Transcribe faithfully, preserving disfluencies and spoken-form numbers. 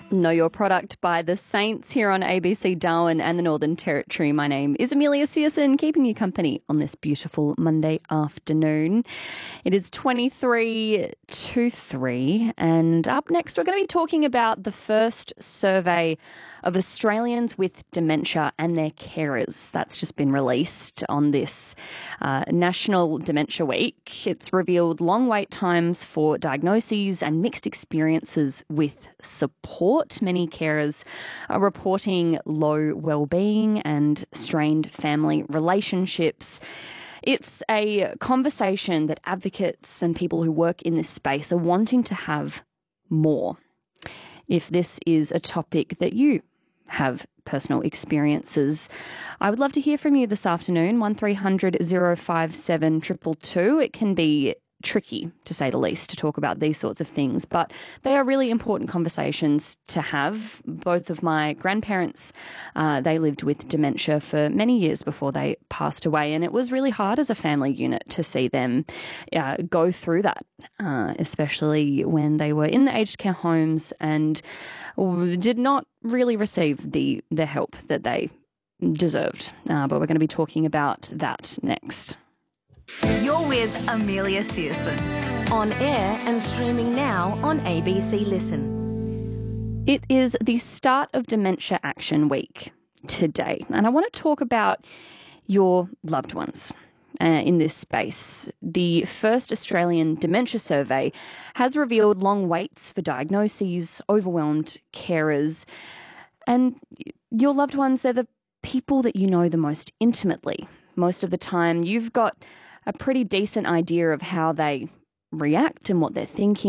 Know Your Product by The Saints here on A B C Darwin and the Northern Territory. My name is Amelia Searson, keeping you company on this beautiful Monday afternoon. It is twenty-three to three, and up next we're going to be talking about the first survey of Australians with dementia and their carers. That's just been released on this uh, National Dementia Week. It's revealed long wait times for diagnoses and mixed experiences with support. Many carers are reporting low well-being and strained family relationships. It's a conversation that advocates and people who work in this space are wanting to have more. If this is a topic that you have personal experiences, I would love to hear from you this afternoon. one three hundred oh five seven two two two. It can be tricky, to say the least, to talk about these sorts of things, but they are really important conversations to have. Both of my grandparents, uh, they lived with dementia for many years before they passed away, and it was really hard as a family unit to see them uh, go through that, uh, especially when they were in the aged care homes and did not really receive the, the help that they deserved. Uh, but we're going to be talking about that next. You're with Amelia Searson. On air and streaming now on A B C Listen. It is the start of Dementia Action Week today, and I want to talk about your loved ones uh, in this space. The first Australian Dementia Survey has revealed long waits for diagnoses, overwhelmed carers, and your loved ones, they're the people that you know the most intimately. Most of the time, you've got a pretty decent idea of how they react and what they're thinking.